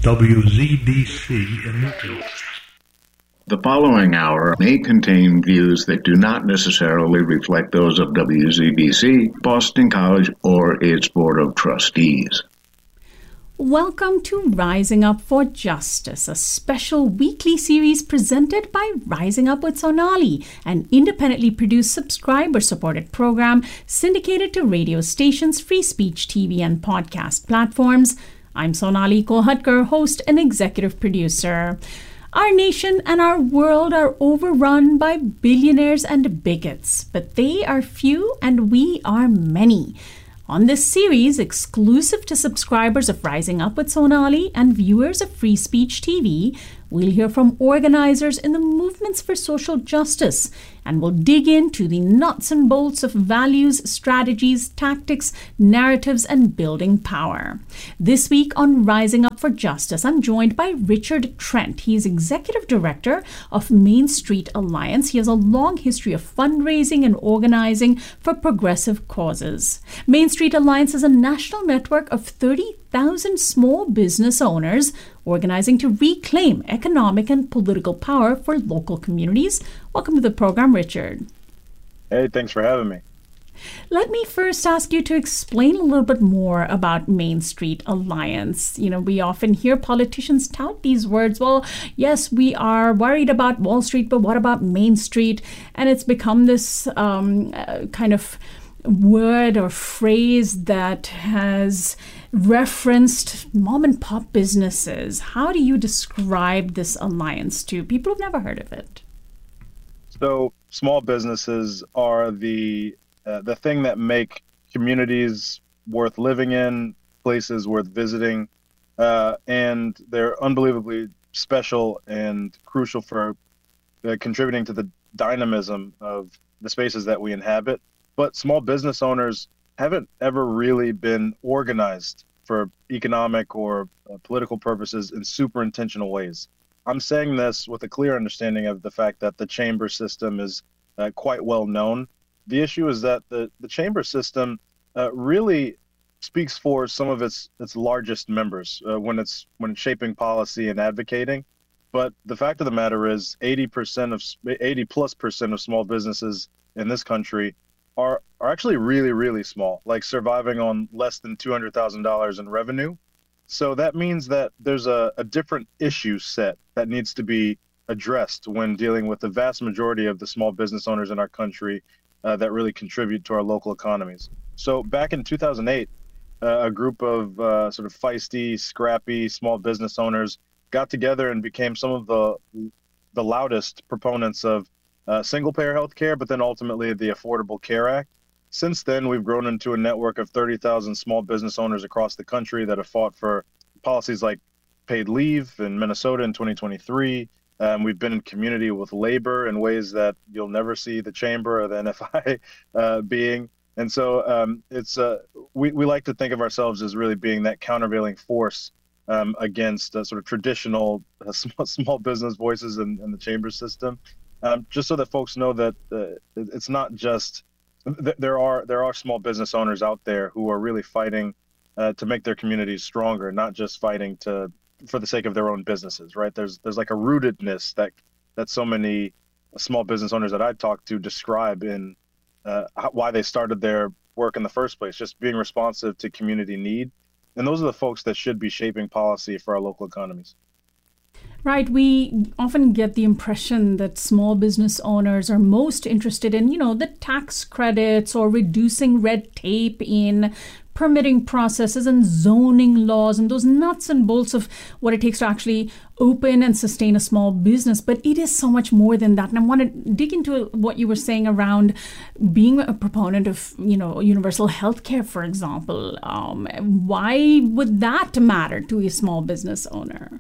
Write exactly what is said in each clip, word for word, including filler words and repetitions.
W Z B C in Newton. The following hour may contain views that do not necessarily reflect those of W Z B C, Boston College, or its Board of Trustees. Welcome to Rising Up for Justice, a special weekly series presented by Rising Up with Sonali, an independently produced subscriber-supported program syndicated to radio stations, free speech T V, and podcast platforms. I'm Sonali Kolhatkar, host and executive producer. Our nation and our world are overrun by billionaires and bigots, but they are few and we are many. On this series, exclusive to subscribers of Rising Up with Sonali and viewers of Free Speech T V, we'll hear from organizers in the movements for social justice, and we'll dig into the nuts and bolts of values, strategies, tactics, narratives, and building power. This week on Rising Up for Justice, I'm joined by Richard Trent. He is Executive Director of Main Street Alliance. He has a long history of fundraising and organizing for progressive causes. Main Street Alliance is a national network of thirty thousand small business owners organizing to reclaim economic and political power for local communities. Welcome to the program, Richard. Hey, thanks for having me. Let me first ask you to explain a little bit more about Main Street Alliance. You know, we often hear politicians tout these words. Well, yes, we are worried about Wall Street, but what about Main Street? And it's become this um, uh, kind of word or phrase that has referenced mom and pop businesses. How do you describe this alliance to people who've never heard of it? So small businesses are the uh, the thing that make communities worth living in, places worth visiting, uh, and they're unbelievably special and crucial for uh, contributing to the dynamism of the spaces that we inhabit. But small business owners haven't ever really been organized for economic or uh, political purposes in super intentional ways. I'm saying this with a clear understanding of the fact that the chamber system is uh, quite well known. The issue is that the, the chamber system uh, really speaks for some of its its largest members uh, when it's when it's shaping policy and advocating. But the fact of the matter is eighty percent of eighty plus percent of small businesses in this country are are actually really, really small, like surviving on less than two hundred thousand dollars in revenue. So that means that there's a, a different issue set that needs to be addressed when dealing with the vast majority of the small business owners in our country uh, that really contribute to our local economies. So back in two thousand eight, uh, a group of uh, sort of feisty, scrappy small business owners got together and became some of the the loudest proponents of Uh, single-payer healthcare, but then ultimately the Affordable Care Act. Since then, we've grown into a network of thirty thousand small business owners across the country that have fought for policies like paid leave in Minnesota in twenty twenty-three. Um, we've been in community with labor in ways that you'll never see the chamber or the N F I uh, being. And so um, it's uh, we, we like to think of ourselves as really being that countervailing force um, against uh, sort of traditional uh, small, small business voices in, in the chamber system. Um, just so that folks know that uh, it's not just th- there are there are small business owners out there who are really fighting uh, to make their communities stronger, not just fighting to for the sake of their own businesses, right? There's there's like a rootedness that that so many small business owners that I talk to describe in uh, how, why they started their work in the first place, just being responsive to community need. And those are the folks that should be shaping policy for our local economies. Right. We often get the impression that small business owners are most interested in, you know, the tax credits or reducing red tape in permitting processes and zoning laws and those nuts and bolts of what it takes to actually open and sustain a small business. But it is so much more than that. And I want to dig into what you were saying around being a proponent of, you know, universal health care, for example. Um, why would that matter to a small business owner?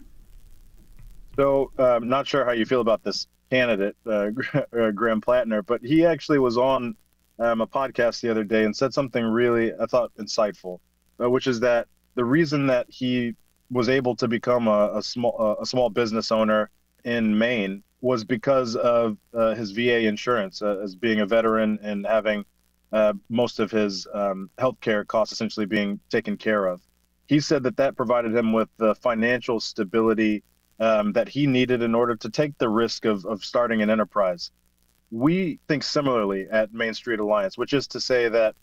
So I'm um, not sure how you feel about this candidate, uh, Graham Plattner, but he actually was on um, a podcast the other day and said something really, I thought, insightful, uh, which is that the reason that he was able to become a, a small uh, a small business owner in Maine was because of uh, his V A insurance, uh, as being a veteran and having uh, most of his um, healthcare costs essentially being taken care of. he said that that provided him with the financial stability um, that he needed in order to take the risk of, of starting an enterprise. We think similarly at Main Street Alliance, which is to say that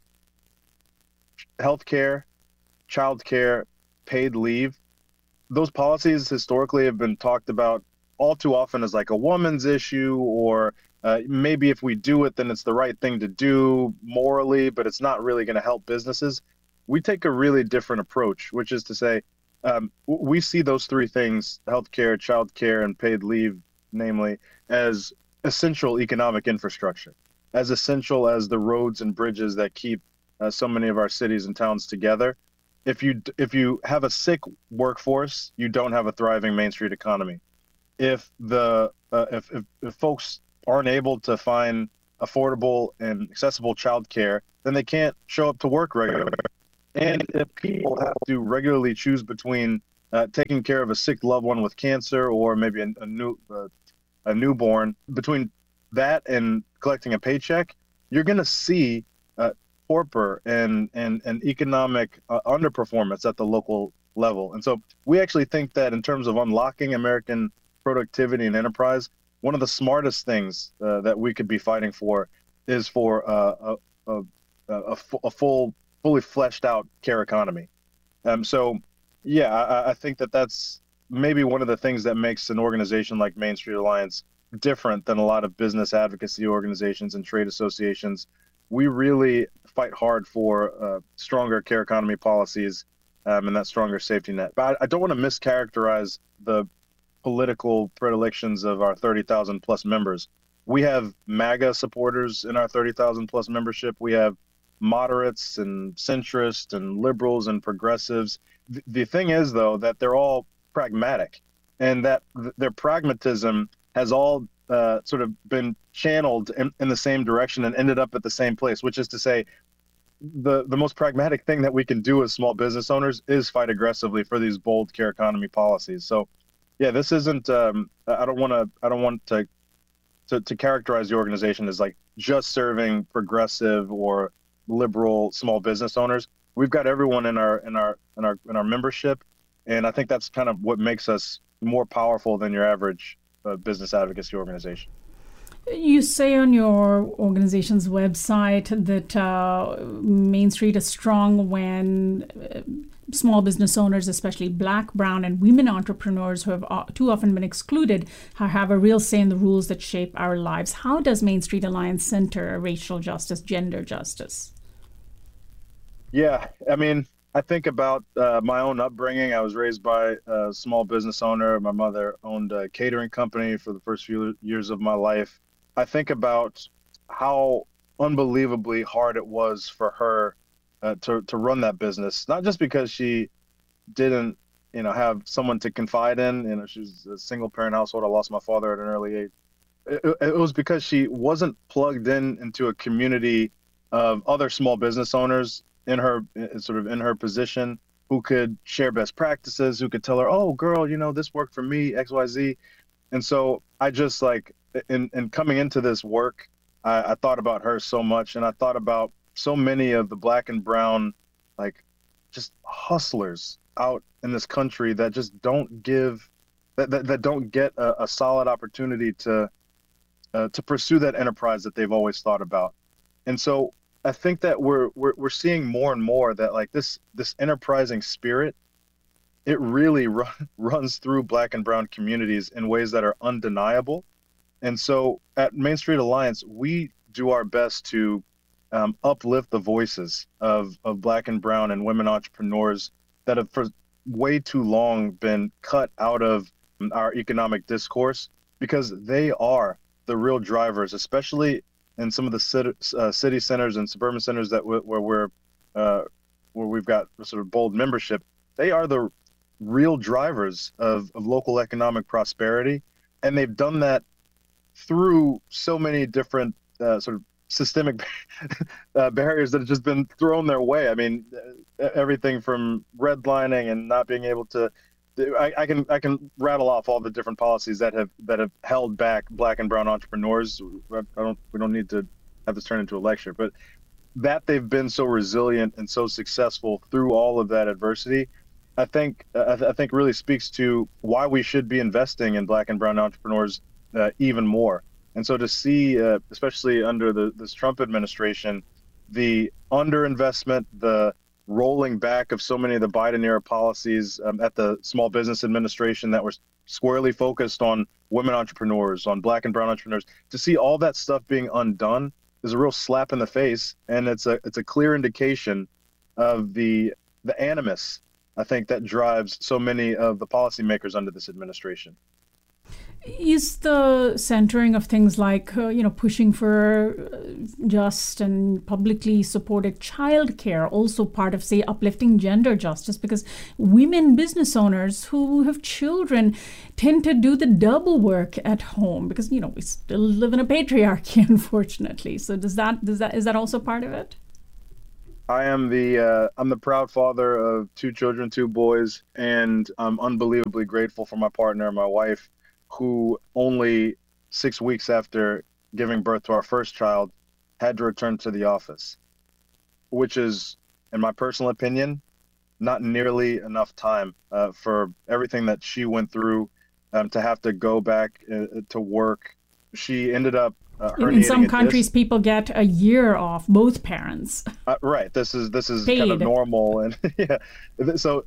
healthcare, childcare, paid leave, those policies historically have been talked about all too often as like a woman's issue, or uh, maybe if we do it, then it's the right thing to do morally, but it's not really going to help businesses. We take a really different approach, which is to say, um, we see those three things, healthcare, childcare, and paid leave, namely, as essential economic infrastructure, as essential as the roads and bridges that keep uh, so many of our cities and towns together. If you if you have a sick workforce, you don't have a thriving Main Street economy. If the uh, if, if if folks aren't able to find affordable and accessible childcare, then they can't show up to work regularly. And if people have to regularly choose between uh, taking care of a sick loved one with cancer or maybe a, a new uh, a newborn, between that and collecting a paycheck, you're going to see uh, torpor and and and economic uh, underperformance at the local level. And so we actually think that in terms of unlocking American productivity and enterprise, one of the smartest things uh, that we could be fighting for is for uh, a, a, a, a full, fully fleshed out care economy. Um, so, yeah, I, I think that that's maybe one of the things that makes an organization like Main Street Alliance different than a lot of business advocacy organizations and trade associations. We really fight hard for uh, stronger care economy policies um, and that stronger safety net. But I, I don't want to mischaracterize the political predilections of our thirty thousand plus members. We have MAGA supporters in our thirty thousand plus membership. We have moderates and centrists and liberals and progressives. The, the thing is, though, that they're all pragmatic, and that th- their pragmatism has all uh, sort of been channeled in, in the same direction and ended up at the same place, which is to say, the, the most pragmatic thing that we can do as small business owners is fight aggressively for these bold care economy policies. So, yeah, this isn't. Um, I don't want to. I don't want to, to to characterize the organization as like just serving progressive or liberal small business owners. We've got everyone in our in our in our in our membership, and I think that's kind of what makes us more powerful than your average uh, business advocacy organization. You say on your organization's website that uh, Main Street is strong when uh, small business owners, especially Black, brown, and women entrepreneurs who have uh, too often been excluded, have a real say in the rules that shape our lives. How does Main Street Alliance center racial justice, gender justice? Yeah, I mean, I think about uh, my own upbringing. I was raised by a small business owner. My mother owned a catering company for the first few years of my life. I think about how unbelievably hard it was for her uh, to to run that business. Not just because she didn't, you know, have someone to confide in. You know, she's a single parent household. I lost my father at an early age. It, it was because she wasn't plugged in into a community of other small business owners in her sort of in her position who could share best practices, who could tell her, "Oh, girl, you know, this worked for me, X Y Z." And so I just like. In, in coming into this work, I, I thought about her so much, and I thought about so many of the Black and brown, like, just hustlers out in this country that just don't give, that that, that don't get a, a solid opportunity to uh, to pursue that enterprise that they've always thought about. And so I think that we're we're we're seeing more and more that like this this enterprising spirit, it really run, runs through Black and brown communities in ways that are undeniable. And so at Main Street Alliance, we do our best to um, uplift the voices of, of Black and brown and women entrepreneurs that have for way too long been cut out of our economic discourse, because they are the real drivers, especially in some of the city, uh, city centers and suburban centers that w- where we're uh, where we've got sort of bold membership. They are the real drivers of, of local economic prosperity, and they've done that through so many different uh, sort of systemic uh, barriers that have just been thrown their way. I mean, everything from redlining and not being able to. I, I can I can rattle off all the different policies that have that have held back Black and brown entrepreneurs. I don't we don't need to have this turn into a lecture, but that they've been so resilient and so successful through all of that adversity I think I, th- I think really speaks to why we should be investing in Black and brown entrepreneurs uh, even more. And so to see, uh, especially under the this Trump administration, the underinvestment, the rolling back of so many of the Biden era policies um, at the Small Business Administration that were squarely focused on women entrepreneurs, on Black and brown entrepreneurs, to see all that stuff being undone is a real slap in the face, and it's a it's a clear indication of the the animus, I think, that drives so many of the policymakers under this administration. Is the centering of things like, uh, you know, pushing for just and publicly supported childcare also part of, say, uplifting gender justice? Because women business owners who have children tend to do the double work at home because, you know, we still live in a patriarchy, unfortunately. So does that, does that, is that also part of it? I am the uh, I'm the proud father of two children, two boys, and I'm unbelievably grateful for my partner, my wife, who only six weeks after giving birth to our first child had to return to the office, which is, in my personal opinion, not nearly enough time uh, for everything that she went through um, to have to go back uh, to work. She ended up uh, in, in some countries, disc. people get a year off, both parents. Uh, right. This is this is Paid. kind of normal, and yeah. So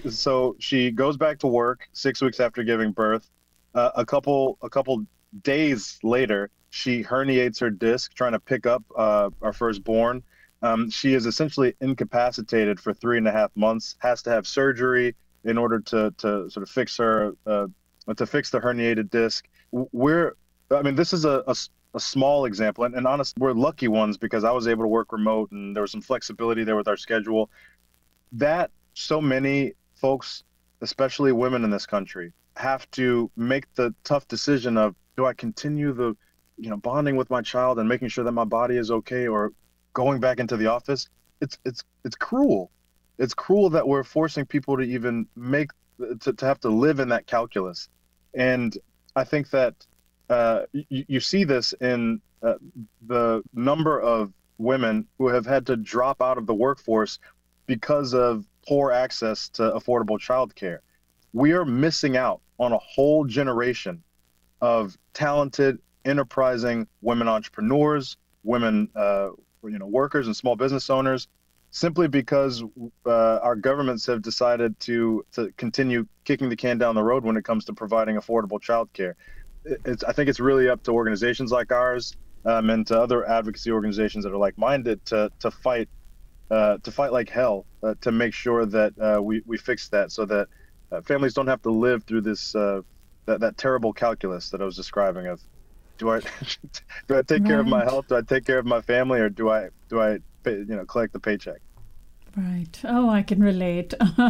so she goes back to work six weeks after giving birth. Uh, a couple a couple days later, she herniates her disc trying to pick up uh, our firstborn. Um, she is essentially incapacitated for three and a half months. Has to have surgery in order to to sort of fix her uh, to fix the herniated disc. We're I mean, this is a, a, a small example, and, and honestly, we're lucky ones because I was able to work remote and there was some flexibility there with our schedule. That so many folks, especially women in this country, have to make the tough decision of, do I continue the, you know, bonding with my child and making sure that my body is okay, or going back into the office? It's it's it's cruel. It's cruel that we're forcing people to even make to, to have to live in that calculus. And I think that uh, you, you see this in uh, the number of women who have had to drop out of the workforce because of poor access to affordable childcare. We are missing out on a whole generation of talented, enterprising women entrepreneurs, women, uh, you know, workers and small business owners, simply because uh, our governments have decided to to continue kicking the can down the road when it comes to providing affordable childcare. It's, I think it's really up to organizations like ours um, and to other advocacy organizations that are like-minded to to fight uh, to fight like hell uh, to make sure that uh, we we fix that, so that uh, families don't have to live through this uh, that that terrible calculus that I was describing of, do I do I take right. care of my health? Do I take care of my family, or do I do I pay, you know collect the paycheck? Right. Oh, I can relate.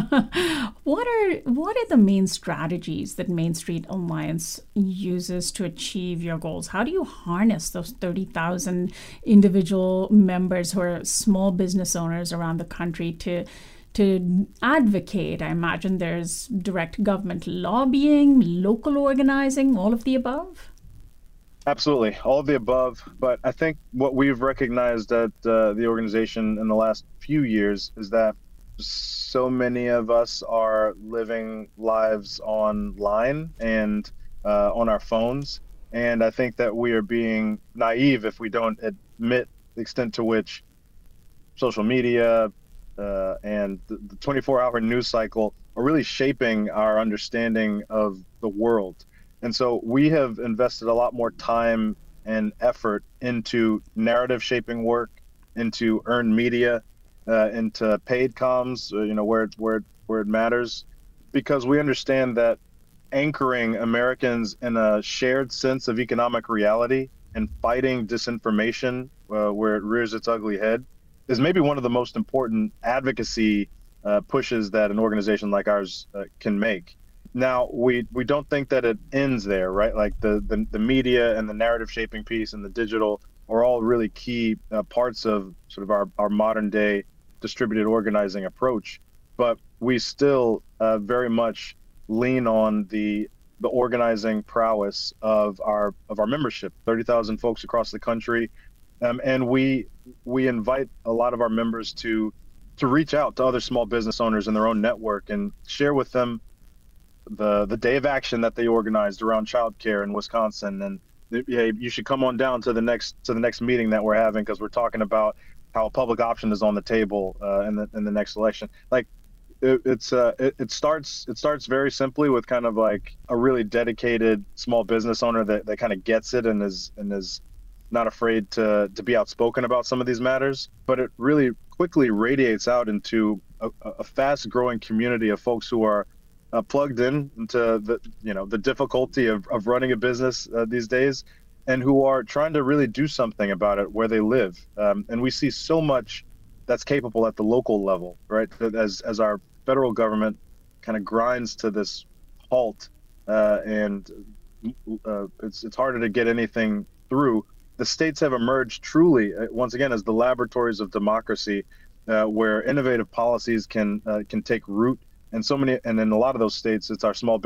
What are what are the main strategies that Main Street Alliance uses to achieve your goals? How do you harness those thirty thousand individual members who are small business owners around the country to to advocate? I imagine there's direct government lobbying, local organizing, all of the above? Absolutely, all of the above. But I think what we've recognized at uh, the organization in the last few years is that so many of us are living lives online and uh, on our phones. And I think that we are being naive if we don't admit the extent to which social media uh, and the twenty-four hour news cycle are really shaping our understanding of the world. And so we have invested a lot more time and effort into narrative shaping work, into earned media, uh, into paid comms, uh, you know, where it, where it, where it matters, because we understand that anchoring Americans in a shared sense of economic reality and fighting disinformation uh, where it rears its ugly head is maybe one of the most important advocacy uh, pushes that an organization like ours uh, can make. Now, we, we don't think that it ends there, right? Like the, the, the media and the narrative shaping piece and the digital are all really key uh, parts of sort of our, our modern day distributed organizing approach. But we still uh, very much lean on the the organizing prowess of our of our membership, thirty thousand folks across the country. Um, and we we invite a lot of our members to to reach out to other small business owners in their own network and share with them the the day of action that they organized around childcare in Wisconsin. And yeah, you should come on down to the next to the next meeting that we're having, because we're talking about how a public option is on the table uh, in the in the next election. Like it, it's uh, it, it starts it starts very simply with kind of like a really dedicated small business owner that, that kind of gets it and is and is not afraid to to be outspoken about some of these matters. But it really quickly radiates out into a, a fast growing community of folks who are uh, plugged in into the you know the difficulty of, of running a business uh, these days, and who are trying to really do something about it where they live. Um, and we see so much that's capable at the local level, right? As as our federal government kind of grinds to this halt, uh, and uh, it's it's harder to get anything through. The states have emerged truly, uh, once again, as the laboratories of democracy, uh, where innovative policies can uh, can take root. And so many, and in a lot of those states, it's our small